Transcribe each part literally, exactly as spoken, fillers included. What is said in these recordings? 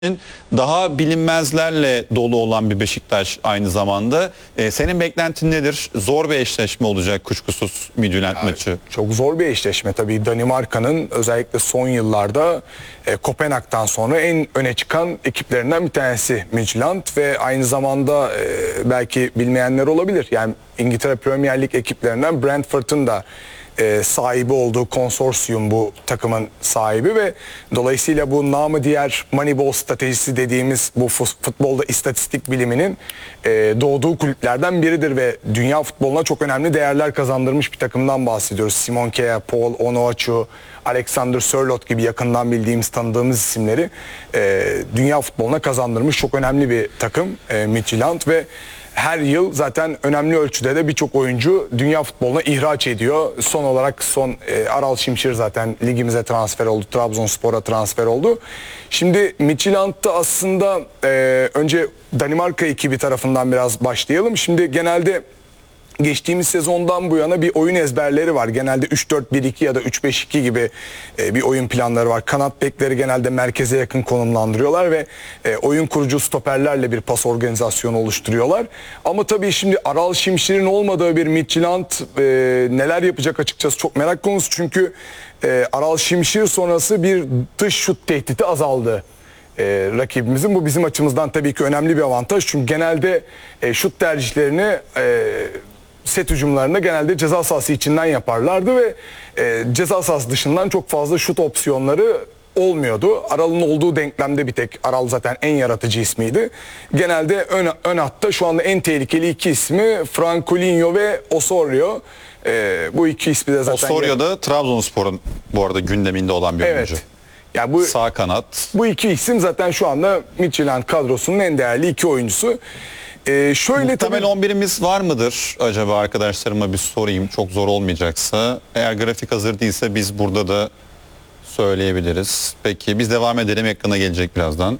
Daha bilinmezlerle dolu olan bir Beşiktaş aynı zamanda. Ee, senin beklentin nedir? Zor bir eşleşme olacak kuşkusuz Midtjylland Yani maçı. çok zor bir eşleşme tabii. Danimarka'nın özellikle son yıllarda e, Kopenhag'dan sonra en öne çıkan ekiplerinden bir tanesi Midtjylland ve aynı zamanda e, belki bilmeyenler olabilir. Yani İngiltere Premier Lig ekiplerinden Brentford'un da e, sahibi olduğu konsorsiyum bu takımın sahibi ve dolayısıyla bu namı diğer Moneyball stratejisi dediğimiz bu futbolda istatistik biliminin e, doğduğu kulüplerden biridir ve dünya futboluna çok önemli değerler kazandırmış bir takımdan bahsediyoruz. Simon Kjær, Paul Onuachu, Alexander Sørloth gibi yakından bildiğimiz, tanıdığımız isimleri e, dünya futboluna kazandırmış çok önemli bir takım e, Midtjylland ve her yıl zaten önemli ölçüde de birçok oyuncu dünya futboluna ihraç ediyor. Son olarak son e, Aral Şimşir zaten ligimize transfer oldu. Trabzonspor'a transfer oldu. Şimdi Midtjylland'da aslında e, önce Danimarka ekibi tarafından biraz başlayalım. Şimdi genelde geçtiğimiz sezondan bu yana bir oyun ezberleri var. Genelde üç dört bir iki ya da üç beş iki gibi e, bir oyun planları var. Kanat bekleri genelde merkeze yakın konumlandırıyorlar ve e, oyun kurucu stoperlerle bir pas organizasyonu oluşturuyorlar. Ama tabii şimdi Aral Şimşir'in olmadığı bir Midtjylland e, neler yapacak açıkçası çok merak konusu. Çünkü e, Aral Şimşir sonrası bir dış şut tehdidi azaldı. E, rakibimizin. Bu bizim açımızdan tabii ki önemli bir avantaj. Çünkü genelde e, şut tercihlerini e, set hücumlarını genelde ceza sahası içinden yaparlardı ve e, ceza sahası dışından çok fazla şut opsiyonları olmuyordu. Aral'ın olduğu denklemde bir tek Aral zaten en yaratıcı ismiydi. Genelde ön, ön hatta şu anda en tehlikeli iki ismi Francolinho ve Osorio. E, bu iki ismi de zaten... Osorio da Trabzonspor'un bu arada gündeminde olan bir oyuncu. Evet. Yani bu, sağ kanat. Bu iki isim zaten şu anda Midtjylland kadrosunun en değerli iki oyuncusu. Ee, şöyle Muhtemel tabii, on birimiz var mıdır acaba, arkadaşlarıma bir sorayım, çok zor olmayacaksa. Eğer grafik hazır değilse biz burada da söyleyebiliriz. Peki biz devam edelim, ekrana gelecek birazdan.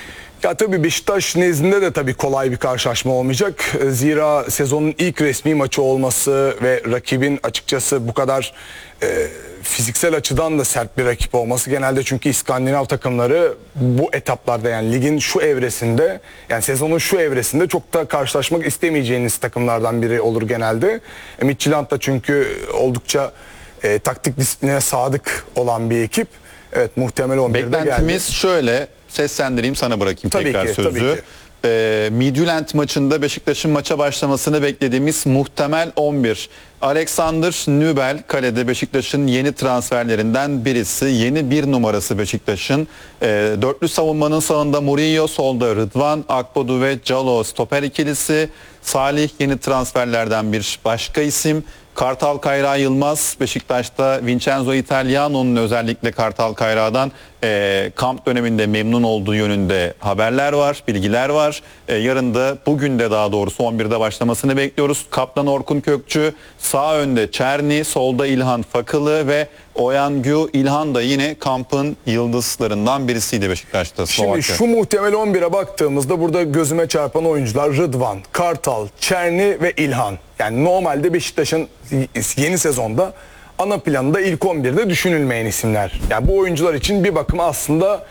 ya tabii Beşiktaş nezdinde de tabii kolay bir karşılaşma olmayacak. Zira sezonun ilk resmi maçı olması ve rakibin açıkçası bu kadar e, fiziksel açıdan da sert bir rakip olması, genelde çünkü İskandinav takımları bu etaplarda, yani ligin şu evresinde, yani sezonun şu evresinde çok da karşılaşmak istemeyeceğiniz takımlardan biri olur genelde. E, Midtjylland da çünkü oldukça e, taktik disipline sadık olan bir ekip. Evet, muhtemel on birde geldi. Beklentimiz şöyle, seslendireyim sana, bırakayım Tabii tekrar ki, sözü. tabii ki. Ee, Midtjylland maçında Beşiktaş'ın maça başlamasını beklediğimiz muhtemel on bir. Alexander Nübel kalede, Beşiktaş'ın yeni transferlerinden birisi. Yeni bir numarası Beşiktaş'ın. Ee, dörtlü savunmanın sağında Murillo, solda Rıdvan, Akbodu ve Calo stoper ikilisi. Salih yeni transferlerden bir başka isim. Kartal Kayra Yılmaz, Beşiktaş'ta Vincenzo Italiano'nun özellikle Kartal Kayra'dan e, kamp döneminde memnun olduğu yönünde haberler var, bilgiler var. E, yarın da, bugün de daha doğrusu on birde başlamasını bekliyoruz. Kaptan Orkun Kökçü, sağ önde Çerni, solda İlhan Fakılı ve Oyangü İlhan da yine kampın yıldızlarından birisiydi Beşiktaş'ta. Şimdi şu muhtemel on bire baktığımızda burada gözüme çarpan oyuncular Rıdvan, Kartal, Çerni ve İlhan. Yani normalde Beşiktaş'ın yeni sezonda ana planında ilk on birde düşünülmeyen isimler. Yani bu oyuncular için bir bakıma aslında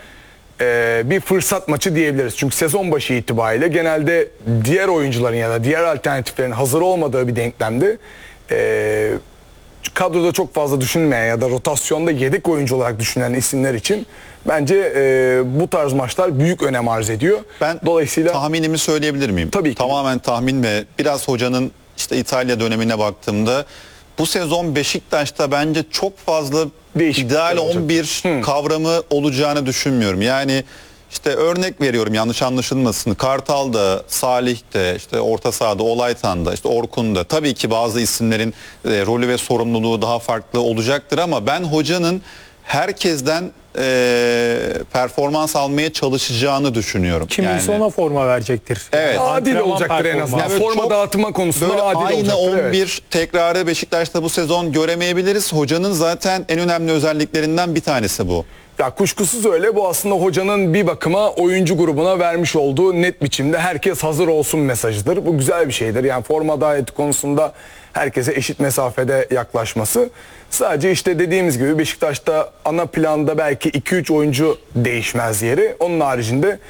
e, bir fırsat maçı diyebiliriz. Çünkü sezon başı itibariyle genelde diğer oyuncuların ya da diğer alternatiflerin hazır olmadığı bir denklemde e, kadroda çok fazla düşünmeyen ya da rotasyonda yedek oyuncu olarak düşünen isimler için bence e, bu tarz maçlar büyük önem arz ediyor. Ben dolayısıyla tahminimi söyleyebilir miyim? Tabii ki. Tamamen tahmin ve biraz hocanın işte İtalya dönemine baktığımda bu sezon Beşiktaş'ta bence çok fazla değişiklik ideal olacak. on bir Hı. kavramı olacağını düşünmüyorum. Yani işte örnek veriyorum, yanlış anlaşılmasın. Kartal'da, Salih'te, işte orta sahada Olaytan'da, işte Orkun'da tabii ki bazı isimlerin e, rolü ve sorumluluğu daha farklı olacaktır ama ben hocanın herkesten e, performans almaya çalışacağını düşünüyorum. Kimisi yani, ona forma verecektir. evet. adil Antrenman olacaktır en azından. Yani Forma çok dağıtma konusunda böyle adil aynı olacaktır. on bir evet. tekrarı Beşiktaş'ta bu sezon göremeyebiliriz. Hocanın zaten en önemli özelliklerinden bir tanesi bu. Ya kuşkusuz öyle. Bu aslında hocanın bir bakıma oyuncu grubuna vermiş olduğu net biçimde herkes hazır olsun mesajıdır. Bu güzel bir şeydir. Yani forma adaleti konusunda herkese eşit mesafede yaklaşması. Sadece işte dediğimiz gibi Beşiktaş'ta ana planda belki iki üç oyuncu değişmez yeri. Onun haricinde